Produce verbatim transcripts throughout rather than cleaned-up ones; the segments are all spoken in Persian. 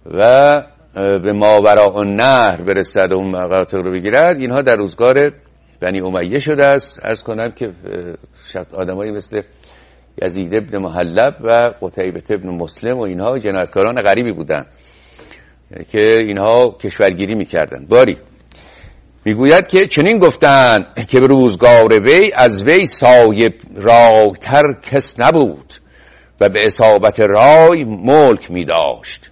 و به ماوراء النهر برسد و اون مقاطع رو بگیرد، اینها در روزگار بنی امیه شده است. عرض کنم که آدمایی مثل یزید ابن محلب و قتیبه ابن مسلم و اینها جنایتکاران غریبی بودند که اینها کشورگیری میکردند. باری میگوید که چنین گفتند که به روزگار وی از وی صایب رایتر کس نبود و به اصابت رای ملک میداشت.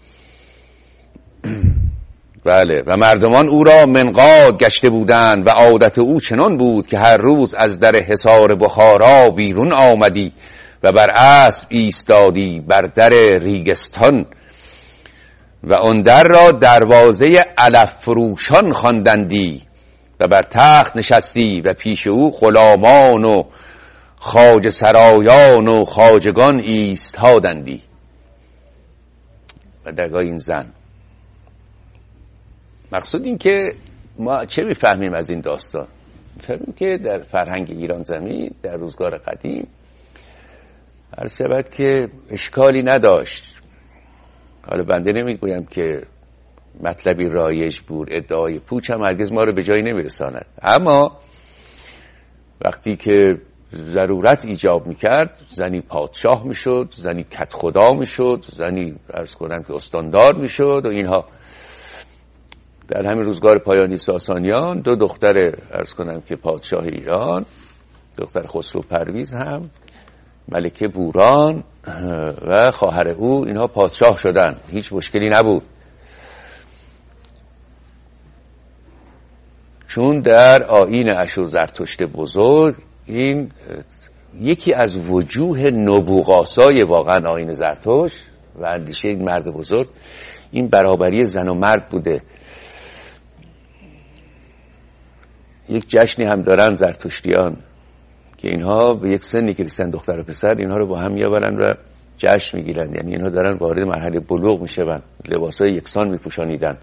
بله، و مردمان او را منقاد گشته بودند و عادت او چنان بود که هر روز از در حصار بخارا بیرون آمدی و بر اسب ایستادی بر در ریگستان و آن در را دروازه علف فروشان خواندندی و بر تخت نشستی و پیش او غلامان و خواجه سرایان و خواجگان ایستادندی. و درگاه این زن، مقصود این که ما چه میفهمیم از این داستان؟ میفهمیم که در فرهنگ ایران زمین در روزگار قدیم هر شود که اشکالی نداشت. حالا بنده نمیگویم که مطلبی رایج بود، ادعای پوچ هم هرگز ما رو به جایی نمیرساند، اما وقتی که ضرورت ایجاب میکرد زنی پادشاه میشد، زنی کت خدا میشد، زنی عرض کنم که استاندار میشد و اینها. در همین روزگار پایانی ساسانیان دو دختر عرض کنم که پادشاه ایران، دختر خسرو پرویز هم، ملکه بوران و خواهر او، اینها پادشاه شدن، هیچ مشکلی نبود. چون در آیین اشور زرتشت بزرگ این یکی از وجوه نبوغاسای واقعا آیین زرتشت و اندیشه این مرد بزرگ این برابری زن و مرد بوده. یک جشنی هم دارن زرتشتیان که اینها به یک سنی که رسیدن، دختر و پسر، اینها رو با هم میآورن و جشن میگیرن، یعنی اینها دارن وارد مرحله بلوغ میشن، لباسای یکسان میپوشانیدن.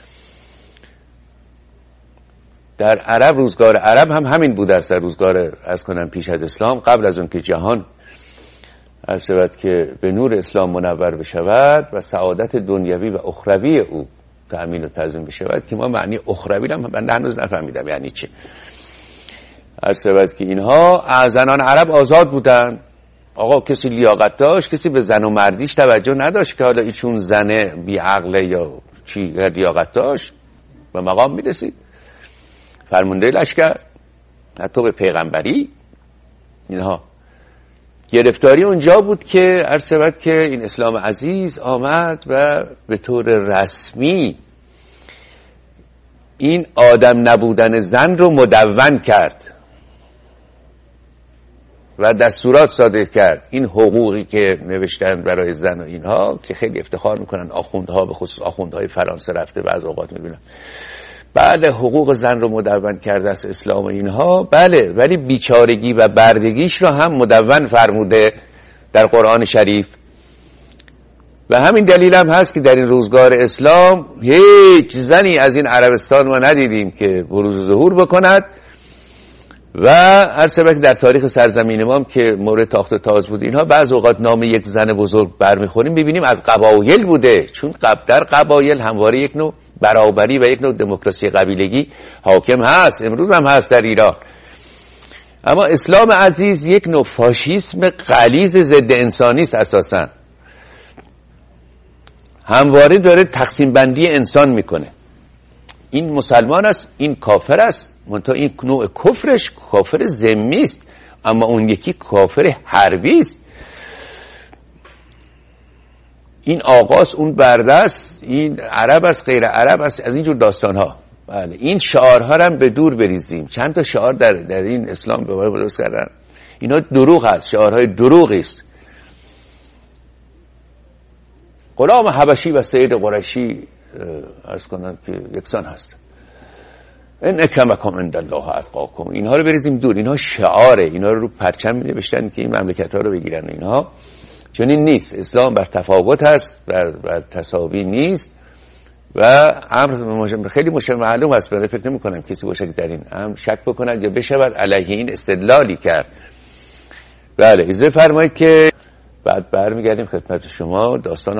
در عرب، روزگار عرب هم همین بود. در روزگار از کنم پیش از اسلام، قبل از اون که جهان از شود که به نور اسلام منور بشود و سعادت دنیوی و اخروی او تأمین و تضمین بشود، که ما معنی اخروی هم بنده هنوز نفهمیدم یعنی چه. از شود که اینها زنان عرب آزاد بودن، آقا کسی لیاقت داشت، کسی به زن و مردیش توجه نداشت که حالا ایشون زنه بی عقله یا چی، لیاقت داشت به مقام میرسید، فرمانده لشکر، حتی به پیغمبری. اینها گرفتاری اونجا بود که عرض شود که این اسلام عزیز آمد و به طور رسمی این آدم نبودن زن رو مدون کرد و دستورات صادر کرد. این حقوقی که نوشتن برای زن و اینها که خیلی افتخار میکنن آخوندها، به خصوص آخوندهای فرانسه رفته بعض اوقات میبینن بله حقوق زن رو مدون کرده از اسلام و اینها، بله، ولی بیچارگی و بردگیش رو هم مدون فرموده در قرآن شریف. و همین دلیل هم هست که در این روزگار اسلام هیچ زنی از این عربستان ما ندیدیم که بروز و ظهور بکند. و هر سبب در تاریخ سرزمین ما که مورد تاخت و تاز بود اینها، بعض اوقات نام یک زن بزرگ برمیخوریم ببینیم از قبایل بوده، چون قبل در قبایل همواره یک نوع برابری و یک نوع دموکراسی قبیلگی حاکم هست، امروز هم هست در ایران. اما اسلام عزیز یک نوع فاشیسم غلیظ ضد انسانی است، اساسا همواره داره تقسیم بندی انسان میکنه. این مسلمان است، این کافر است، منتها این نوع کفرش کافر ذمی است، اما اون یکی کافر حربی است. این آقاست، اون برده است، این عرب است، غیر عرب است، از اینجور داستان ها. بله، این شعارها هم به دور بریزیم. چند تا شعار در, در این اسلام به ما درست کردن، اینا دروغ هست، شعارهای دروغی است. غلام حبشی و سید قریشی عرض کنن که یکسان هست. ان اکرمکم عند الله اتقاکم، اینها رو بریزیم دور. اینها شعاره، اینها رو رو پرچم می نوشتن که این مملکت ها رو بگیرن. اینها چون این نیست. اسلام بر تفاوت هست، بر, بر تساوی نیست و امر خیلی مشکل معلوم است. برای فکر نمی کنم کسی باشه که در این امر شک بکند یا بشود علیه این استدلالی کرد. بله، اجازه فرمایید که بعد برمیگردیم خدمت شما داستان